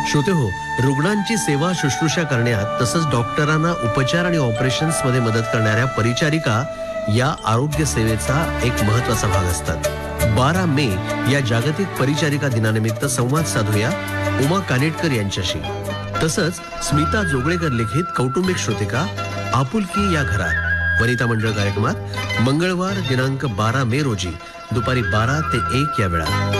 श्रोते हो, रुग्णांची सेवा शुश्रूषा करण्यात तसंच डॉक्टरांना उपचार आणि ऑपरेशन्स मध्ये मदत करणाऱ्या परिचारिका या आरोग्य सेवेचा एक महत्वाचा भाग असतात. 12 मे या जागतिक परिचारिका दिनानिमित्त संवाद साधूया उमा कानेटकर यांच्याशी. तसंच स्मिता जोगळेकर लिखित कौटुंबिक श्रोतिका आपुलकी या घरात वनिता मंडळ कार्यक्रमात मंगळवार दिनांक 12 मे रोजी दुपारी 12 ते 1 या वेळात.